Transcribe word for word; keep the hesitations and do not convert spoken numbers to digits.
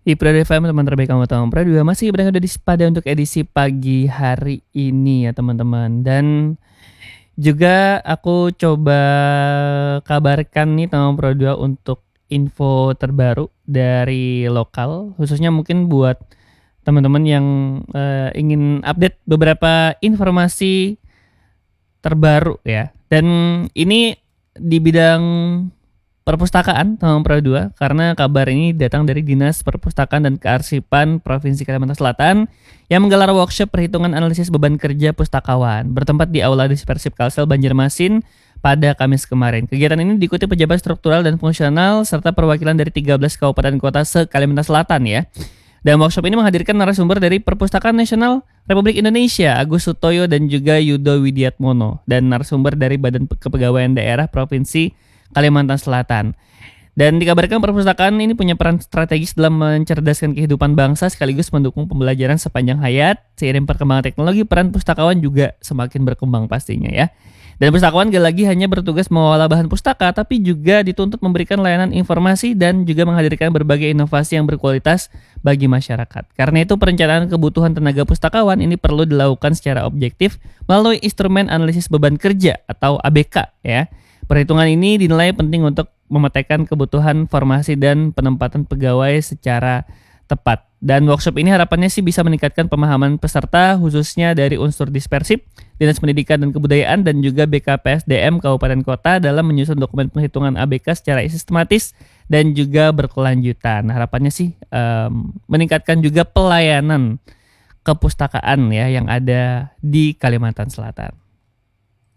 Di Prado F M, teman terbaik kamu tahu. Prado masih berada di pada untuk edisi pagi hari ini ya teman-teman. Dan juga aku coba kabarkan nih teman Prado untuk info terbaru dari lokal, khususnya mungkin buat teman-teman yang uh, ingin update beberapa informasi terbaru ya. Dan ini di bidang perpustakaan teman Pro dua, karena kabar ini datang dari Dinas Perpustakaan dan Kearsipan Provinsi Kalimantan Selatan yang menggelar workshop perhitungan analisis beban kerja pustakawan bertempat di Aula Dispersif Kalsel Banjarmasin pada Kamis kemarin. Kegiatan ini diikuti pejabat struktural dan fungsional serta perwakilan dari tiga belas kabupaten kota se-Kalimantan Selatan ya. Dan workshop ini menghadirkan narasumber dari Perpustakaan Nasional Republik Indonesia, Agus Sutoyo dan juga Yudo Widiatmono, dan narasumber dari Badan Kepegawaian Daerah Provinsi Kalimantan Selatan. Dan dikabarkan perpustakaan ini punya peran strategis dalam mencerdaskan kehidupan bangsa sekaligus mendukung pembelajaran sepanjang hayat. Seiring perkembangan teknologi, peran pustakawan juga semakin berkembang pastinya ya. Dan pustakawan gak lagi hanya bertugas mengolah bahan pustaka, tapi juga dituntut memberikan layanan informasi dan juga menghadirkan berbagai inovasi yang berkualitas bagi masyarakat. Karena itu perencanaan kebutuhan tenaga pustakawan ini perlu dilakukan secara objektif melalui instrumen analisis beban kerja atau A B K ya. Perhitungan ini dinilai penting untuk memetakan kebutuhan formasi dan penempatan pegawai secara tepat. Dan workshop ini harapannya sih bisa meningkatkan pemahaman peserta khususnya dari unsur dispersif, Dinas Pendidikan dan Kebudayaan dan juga B K P S D M Kabupaten Kota dalam menyusun dokumen penghitungan A B K secara sistematis dan juga berkelanjutan. Harapannya sih um, meningkatkan juga pelayanan kepustakaan ya yang ada di Kalimantan Selatan.